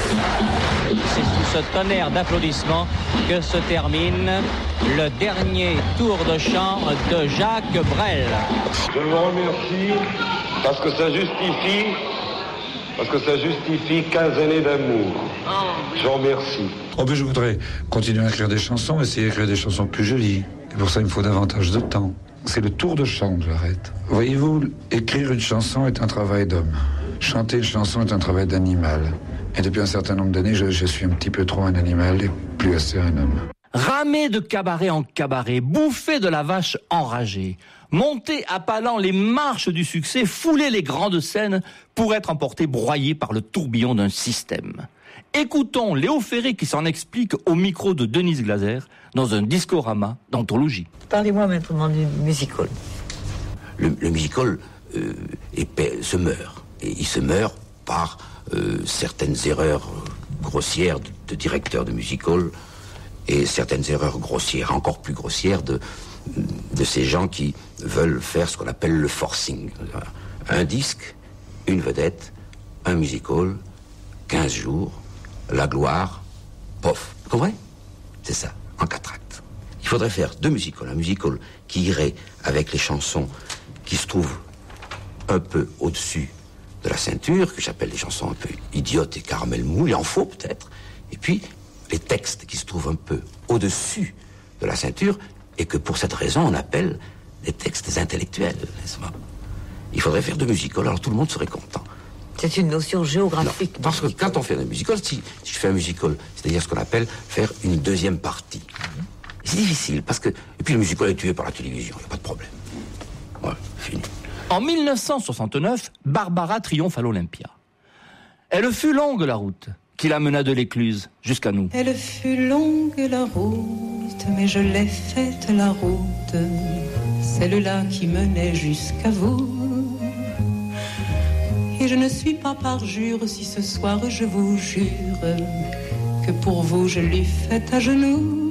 C'est sous ce tonnerre d'applaudissements que se termine le dernier tour de chant de Jacques Brel. Je vous remercie parce que ça justifie 15 années d'amour. Je vous remercie. Oh, ben je voudrais continuer à écrire des chansons, essayer d'écrire des chansons plus jolies. Et pour ça, il me faut davantage de temps. C'est le tour de chant que j'arrête. Voyez-vous, écrire une chanson est un travail d'homme. Chanter une chanson est un travail d'animal. Et depuis un certain nombre d'années, je suis un petit peu trop un animal et plus assez un homme. Ramer de cabaret en cabaret, bouffer de la vache enragée, monter à pas lents les marches du succès, fouler les grandes scènes pour être emporté broyé par le tourbillon d'un système. Écoutons Léo Ferré qui s'en explique au micro de Denise Glaser dans un discorama d'anthologie. Parlez-moi maintenant du musical. Le musical se meurt. Et il se meurt par certaines erreurs grossières de directeurs de musical et certaines erreurs grossières, encore plus grossières, de ces gens qui veulent faire ce qu'on appelle le forcing. Un disque, une vedette, un musical, 15 jours, la gloire, pof. Vous comprenez ? C'est ça, en 4 actes. Il faudrait faire 2 musicals. Un musical qui irait avec les chansons qui se trouvent un peu au-dessus de la ceinture, que j'appelle des chansons un peu idiotes et caramel mou, il en faut peut-être. Et puis, les textes qui se trouvent un peu au-dessus de la ceinture, et que pour cette raison, on appelle des textes intellectuels, n'est-ce pas ? Il faudrait faire 2 musicals, alors tout le monde serait content. C'est une notion géographique. Non, parce que quand on fait un musical, si je fais un musical, c'est-à-dire ce qu'on appelle faire une deuxième partie. C'est difficile, parce que... Et puis le musical est tué par la télévision, il n'y a pas de problème. Voilà, fini. En 1969, Barbara triomphe à l'Olympia. Elle fut longue la route qui la mena de l'Écluse jusqu'à nous. Elle fut longue la route, mais je l'ai faite la route, celle-là qui menait jusqu'à vous. Et je ne suis pas parjure si ce soir je vous jure que pour vous je l'ai faite à genoux.